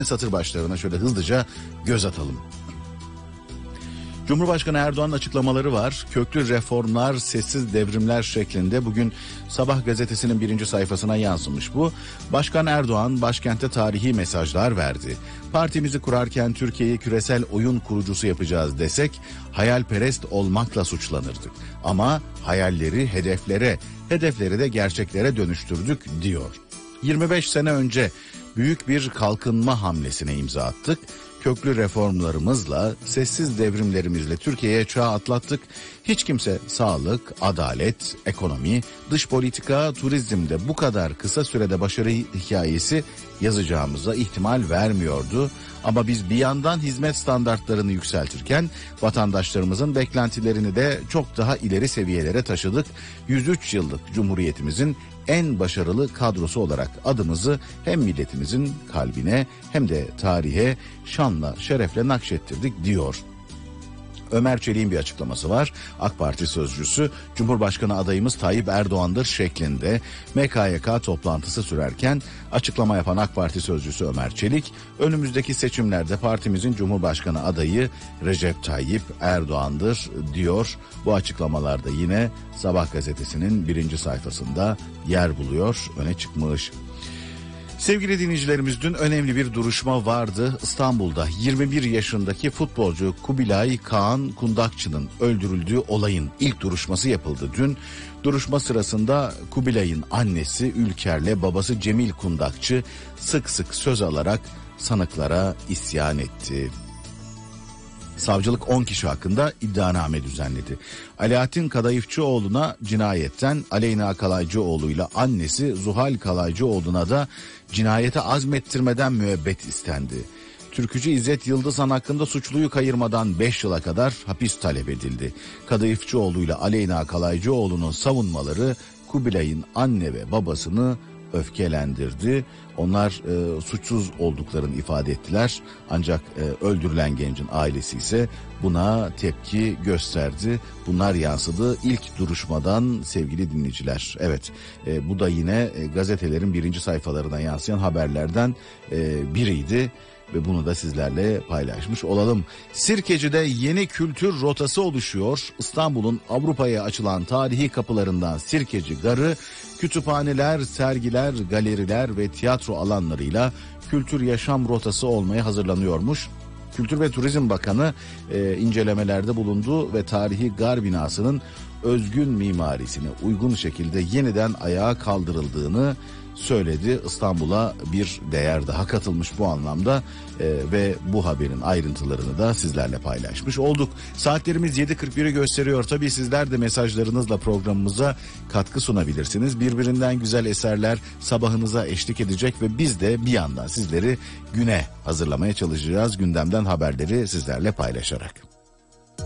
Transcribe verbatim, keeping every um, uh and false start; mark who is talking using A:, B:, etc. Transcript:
A: Satır başlarına şöyle hızlıca göz atalım. Cumhurbaşkanı Erdoğan'ın açıklamaları var. Köklü reformlar, sessiz devrimler şeklinde bugün Sabah gazetesinin birinci sayfasına yansımış bu. Başkan Erdoğan başkente tarihi mesajlar verdi. Partimizi kurarken Türkiye'yi küresel oyun kurucusu yapacağız desek hayalperest olmakla suçlanırdık. Ama hayalleri hedeflere, hedefleri de gerçeklere dönüştürdük diyor. yirmi beş sene önce büyük bir kalkınma hamlesine imza attık. Köklü reformlarımızla, sessiz devrimlerimizle Türkiye'ye çağ atlattık. Hiç kimse sağlık, adalet, ekonomi, dış politika, turizmde bu kadar kısa sürede başarı hikayesi yazacağımıza ihtimal vermiyordu. Ama biz bir yandan hizmet standartlarını yükseltirken vatandaşlarımızın beklentilerini de çok daha ileri seviyelere taşıdık. yüz üç yıllık Cumhuriyetimizin en başarılı kadrosu olarak adımızı hem milletimizin kalbine hem de tarihe şanla şerefle nakşettirdik diyor. Ömer Çelik'in bir açıklaması var. AK Parti sözcüsü Cumhurbaşkanı adayımız Tayyip Erdoğan'dır şeklinde M K Y K toplantısı sürerken açıklama yapan AK Parti sözcüsü Ömer Çelik, önümüzdeki seçimlerde partimizin Cumhurbaşkanı adayı Recep Tayyip Erdoğan'dır diyor. Bu açıklamalarda yine Sabah gazetesinin birinci sayfasında yer buluyor, öne çıkmış. Sevgili dinleyicilerimiz, dün önemli bir duruşma vardı. İstanbul'da yirmi bir yaşındaki futbolcu Kubilay Kaan Kundakçı'nın öldürüldüğü olayın ilk duruşması yapıldı dün. Duruşma sırasında Kubilay'ın annesi Ülker'le babası Cemil Kundakçı sık sık söz alarak sanıklara isyan etti. Savcılık on kişi hakkında iddianame düzenledi. Alaaddin Kadayıfçıoğlu'na cinayetten, Aleyna Kalaycıoğlu'yla annesi Zuhal Kalaycıoğlu'na da cinayete azmettirmeden müebbet istendi. Türkücü İzzet Yıldızhan hakkında suçluyu kayırmadan beş yıla kadar hapis talep edildi. Kadayıfçıoğlu'yla Aleyna Kalaycıoğlu'nun savunmaları Kubilay'ın anne ve babasını öfkelendirdi. Onlar e, suçsuz olduklarını ifade ettiler. Ancak e, öldürülen gencin ailesi ise buna tepki gösterdi. Bunlar yansıdı ilk duruşmadan sevgili dinleyiciler. Evet, e, bu da yine e, gazetelerin birinci sayfalarına yansıyan haberlerden e, biriydi. Ve bunu da sizlerle paylaşmış olalım. Sirkeci'de yeni kültür rotası oluşuyor. İstanbul'un Avrupa'ya açılan tarihi kapılarından Sirkeci Garı, kütüphaneler, sergiler, galeriler ve tiyatro alanlarıyla kültür yaşam rotası olmaya hazırlanıyormuş. Kültür ve Turizm Bakanı e, incelemelerde bulundu ve tarihi gar binasının özgün mimarisine uygun şekilde yeniden ayağa kaldırıldığını söyledi. İstanbul'a bir değer daha katılmış bu anlamda e, ve bu haberin ayrıntılarını da sizlerle paylaşmış olduk. Saatlerimiz yedi kırk biri gösteriyor. Tabii sizler de mesajlarınızla programımıza katkı sunabilirsiniz. Birbirinden güzel eserler sabahınıza eşlik edecek ve biz de bir yandan sizleri güne hazırlamaya çalışacağız. Gündemden haberleri sizlerle paylaşarak.